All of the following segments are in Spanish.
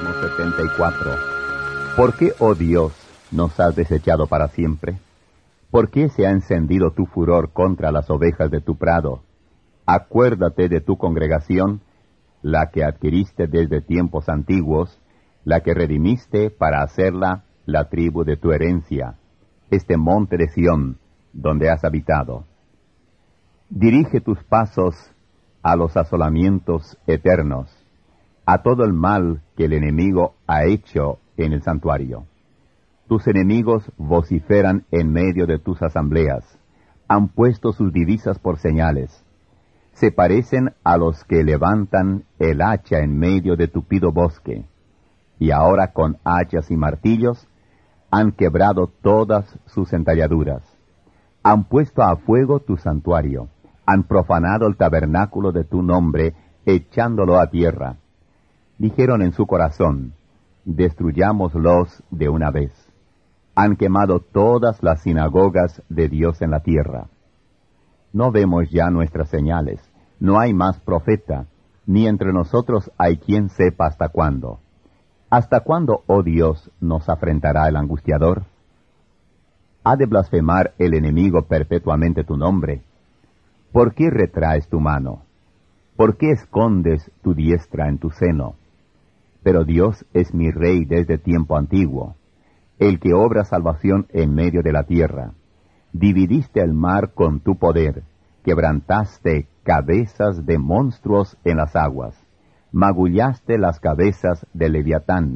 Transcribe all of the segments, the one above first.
Salmo 74. ¿Por qué, oh Dios, nos has desechado para siempre? ¿Por qué se ha encendido tu furor contra las ovejas de tu prado? Acuérdate de tu congregación, la que adquiriste desde tiempos antiguos, la que redimiste para hacerla la tribu de tu herencia, este monte de Sión, donde has habitado. Dirige tus pasos a los asolamientos eternos, a todo el mal que el enemigo ha hecho en el santuario. Tus enemigos vociferan en medio de tus asambleas, han puesto sus divisas por señales. Se parecen a los que levantan el hacha en medio de tupido bosque, y ahora con hachas y martillos han quebrado todas sus entalladuras. Han puesto a fuego tu santuario, han profanado el tabernáculo de tu nombre, echándolo a tierra. Dijeron en su corazón, destruyámoslos de una vez. Han quemado todas las sinagogas de Dios en la tierra. No vemos ya nuestras señales, no hay más profeta, ni entre nosotros hay quien sepa hasta cuándo. ¿Hasta cuándo, oh Dios, nos afrentará el angustiador? ¿Ha de blasfemar el enemigo perpetuamente tu nombre? ¿Por qué retraes tu mano? ¿Por qué escondes tu diestra en tu seno? Pero Dios es mi Rey desde tiempo antiguo, el que obra salvación en medio de la tierra. Dividiste el mar con tu poder, quebrantaste cabezas de monstruos en las aguas, magullaste las cabezas del Leviatán,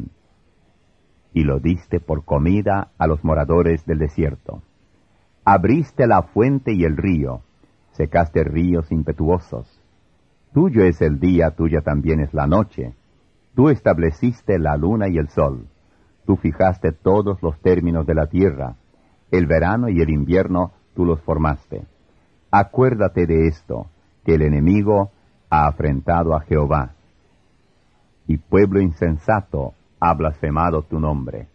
y lo diste por comida a los moradores del desierto. Abriste la fuente y el río, secaste ríos impetuosos. Tuyo es el día, tuya también es la noche. Tú estableciste la luna y el sol. Tú fijaste todos los términos de la tierra. El verano y el invierno tú los formaste. Acuérdate de esto, que el enemigo ha afrentado a Jehová, y pueblo insensato ha blasfemado tu nombre.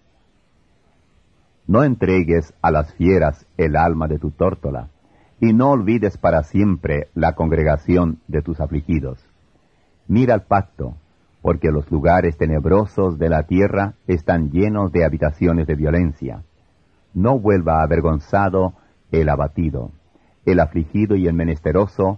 No entregues a las fieras el alma de tu tórtola, y no olvides para siempre la congregación de tus afligidos. Mira el pacto, porque los lugares tenebrosos de la tierra están llenos de habitaciones de violencia. No vuelva avergonzado el abatido, el afligido y el menesteroso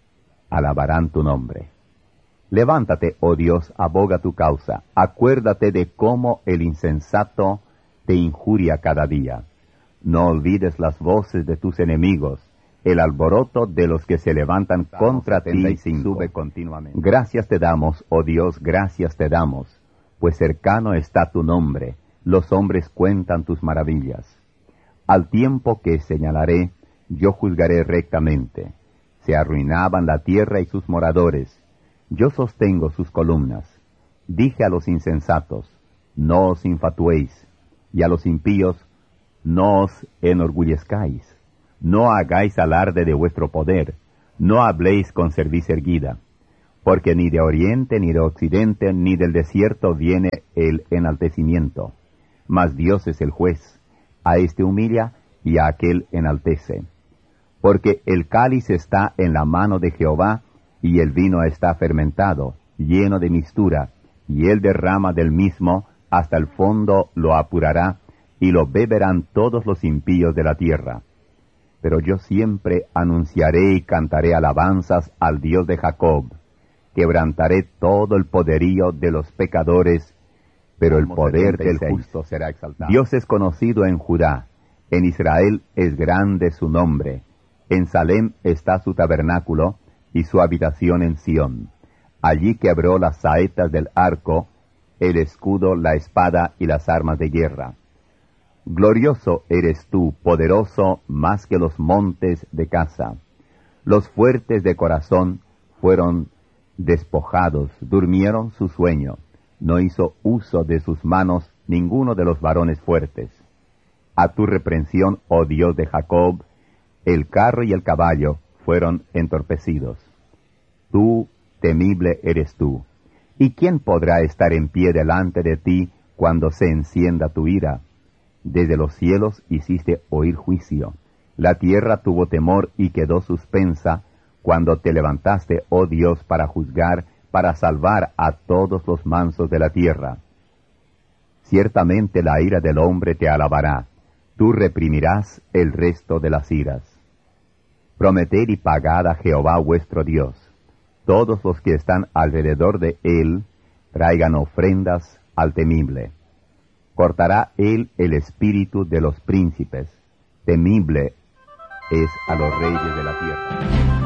alabarán tu nombre. Levántate, oh Dios, aboga tu causa, acuérdate de cómo el insensato te injuria cada día. No olvides las voces de tus enemigos, el alboroto de los que se levantan contra ti sube continuamente. Gracias te damos, oh Dios, gracias te damos, pues cercano está tu nombre, los hombres cuentan tus maravillas. Al tiempo que señalaré, yo juzgaré rectamente. Se arruinaban la tierra y sus moradores, yo sostengo sus columnas. Dije a los insensatos, no os infatuéis, y a los impíos, no os enorgullezcáis. No hagáis alarde de vuestro poder, no habléis con cerviz erguida, porque ni de oriente, ni de occidente, ni del desierto viene el enaltecimiento. Mas Dios es el juez, a este humilla y a aquel enaltece. Porque el cáliz está en la mano de Jehová, y el vino está fermentado, lleno de mistura, y él derrama del mismo, hasta el fondo lo apurará, y lo beberán todos los impíos de la tierra. Pero yo siempre anunciaré y cantaré alabanzas al Dios de Jacob. Quebrantaré todo el poderío de los pecadores, pero el poder del justo será exaltado. Dios es conocido en Judá, en Israel es grande su nombre. En Salem está su tabernáculo y su habitación en Sión. Allí quebró las saetas del arco, el escudo, la espada y las armas de guerra. Glorioso eres tú, poderoso más que los montes de Casa. Los fuertes de corazón fueron despojados, durmieron su sueño. No hizo uso de sus manos ninguno de los varones fuertes. A tu reprensión, oh Dios de Jacob, el carro y el caballo fueron entorpecidos. Tú, temible eres tú. ¿Y quién podrá estar en pie delante de ti cuando se encienda tu ira? Desde los cielos hiciste oír juicio. La tierra tuvo temor y quedó suspensa cuando te levantaste, oh Dios, para juzgar, para salvar a todos los mansos de la tierra. Ciertamente la ira del hombre te alabará, tú reprimirás el resto de las iras. Prometed y pagad a Jehová vuestro Dios. Todos los que están alrededor de él traigan ofrendas al temible. Cortará él el espíritu de los príncipes. Temible es a los reyes de la tierra.